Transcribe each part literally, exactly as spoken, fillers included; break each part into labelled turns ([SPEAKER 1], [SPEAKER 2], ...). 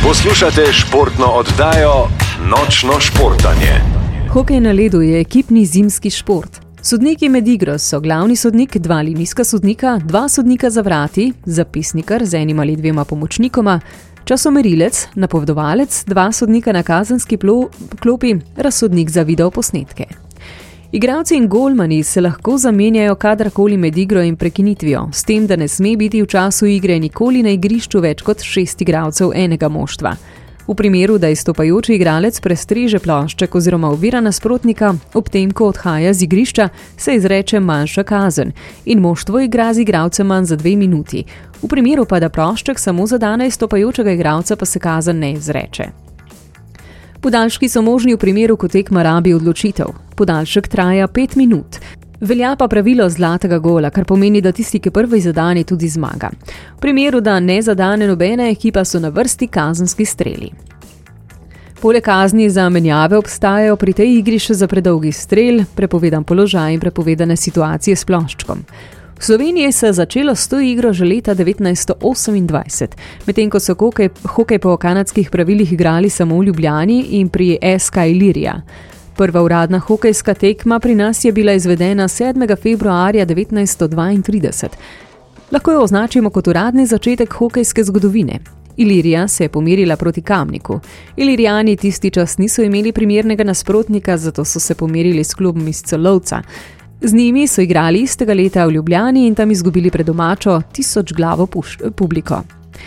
[SPEAKER 1] Poslušate športno oddajo Nočno športanje.
[SPEAKER 2] Hokej na ledu je ekipni zimski šport. Sodniki med igro so glavni sodnik, dva linijska sodnika, dva sodnika za vrati, zapisnikar z enim ali dvema pomočnikoma, časomerilec, napovedovalec, dva sodnika na kazenski klopi, razsodnik za videoposnetke. Igralci in golmani se lahko zamenjajo kadarkoli med igro in prekinitvijo, s tem, da ne sme biti v času igre nikoli na igrišču več kot šest igralcev enega moštva. V primeru, da izstopajoči igralec prestreže plošček oziroma ovira nasprotnika, ob tem, ko odhaja z igrišča, se izreče manjša kazen in moštvo igra z igralcem manj za dve minuti. V primeru pa, da plošček samo zadane izstopajočega igralca, pa se kazen ne izreče. Podaljški so možni v primeru, ko tekma rabi odločitev. Podaljšek traja pet minut. Velja pa pravilo zlatega gola, kar pomeni, da tisti, ki prvi zadane, tudi zmaga. V primeru, da ne zadane nobena ekipa, so na vrsti kazenski streli. Poleg kazni za menjave obstajajo pri tej igri še za predolgi strel, prepovedan položaj in prepovedane situacije s ploščkom. V Sloveniji se je začelo s to igro že leta devetnajststo osemindvajset, medtem ko so hokej, hokej po kanadskih pravilih igrali samo v Ljubljani in pri S K Ilirija. Prva uradna hokejska tekma pri nas je bila izvedena sedmega februarja devetnajststo dvaintrideset. Lahko jo označimo kot uradni začetek hokejske zgodovine. Ilirija se je pomerila proti Kamniku. Ilirijani tisti čas niso imeli primernega nasprotnika, zato so se pomerili s klubom iz Celovca. Z njimi so igrali istega leta v Ljubljani in tam izgubili pred domačo tisoč glavo puš- publiko.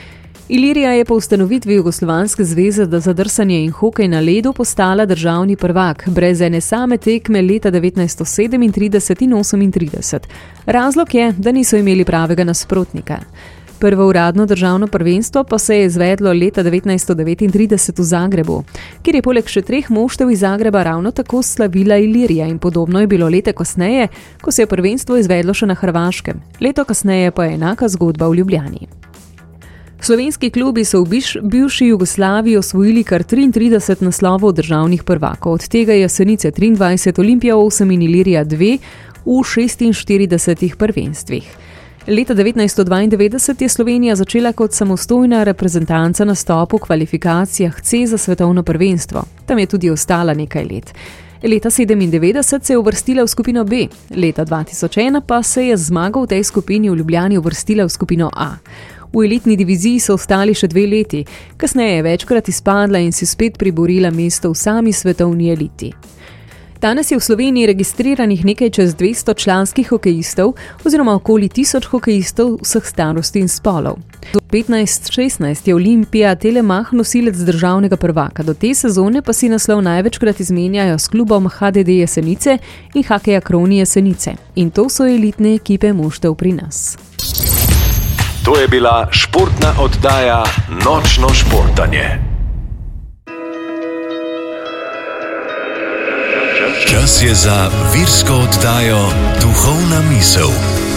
[SPEAKER 2] Ilirija je po ustanovitvi Jugoslovanske zveze za drsanje in hokej na ledu postala državni prvak, brez ene same tekme leta devetnajststo sedemintrideset in osemintrideset. Razlog je, da niso imeli pravega nasprotnika. Prvo uradno državno prvenstvo pa se je izvedlo leta devetnajststo devetintrideset v Zagrebu, kjer je poleg še treh moštev iz Zagreba ravno tako slavila Ilirija in podobno je bilo leta kasneje, ko se je prvenstvo izvedlo še na Hrvaškem. Leto kasneje pa je enaka zgodba v Ljubljani. Slovenski klubi so v bivši Jugoslaviji osvojili kar triintrideset naslovov državnih prvakov, od tega je Jesenice triindvajset, Olimpija osem in Ilirija dve v šestinštiridesetih prvenstvih. Leta devetnajststo dvaindevetdeset je Slovenija začela kot samostojna reprezentanca nastop v kvalifikacijah C za svetovno prvenstvo. Tam je tudi ostala nekaj let. Leta sedemindevetdeset se je uvrstila v skupino B, leta dva tisoč ena pa se je zmaga v tej skupini v Ljubljani uvrstila v skupino A. V elitni diviziji so ostali še dve leti, kasneje je večkrat izpadla in si spet priborila mesto v sami svetovni eliti. Danes je v Sloveniji registriranih nekaj čez dvesto članskih hokejistov oziroma okoli tisoč hokejistov vseh starosti in spolov. Do petnajst šestnajst je Olimpija Telemach nosilec državnega prvaka, do te sezone pa si naslov največkrat izmenjajo s klubom H D D Jesenice in Hokeja Kroni Jesenice. In to so elitne ekipe moštev pri nas.
[SPEAKER 1] To je bila športna oddaja Nočno športanje. Čas je za virsko oddajo Duhovna misel.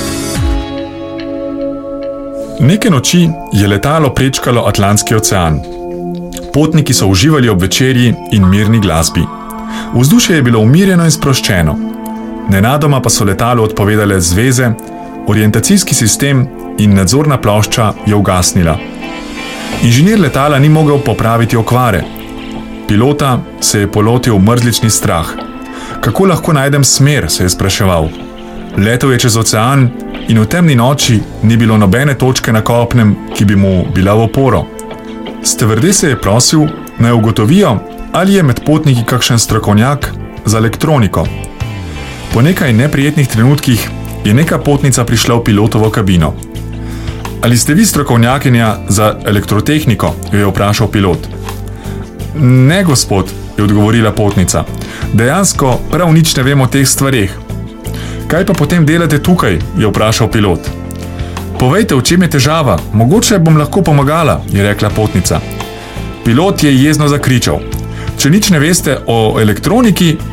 [SPEAKER 3] Neke noči je letalo prečkalo Atlantski ocean. Potniki so uživali ob večerji in mirni glasbi. Vzdušje je bilo umirjeno in sproščeno. Nenadoma pa so letalu odpovedale zveze, orientacijski sistem in nadzorna plošča je ugasnila. Inženir letala ni mogel popraviti okvare. Pilota se je polotil mrzlični strah. Kako lahko najdem smer, se je spraševal. Letel je čez ocean in v temni noči ni bilo nobene točke na kopnem, ki bi mu bila v oporo. Stevardese je prosil, naj ugotovijo, ali je med potniki kakšen strokovnjak za elektroniko. Po nekaj neprijetnih trenutkih je neka potnica prišla v pilotovo kabino. Ali ste vi strokovnjakinja za elektrotehniko, jo je vprašal pilot. Ne, gospod, je odgovorila potnica. Dejansko prav nič ne vemo o teh stvareh. Kaj pa potem delate tukaj, je vprašal pilot. Povejte, v čem je težava, mogoče bom lahko pomagala, je rekla potnica. Pilot je jezno zakričal. Če nič ne veste o elektroniki,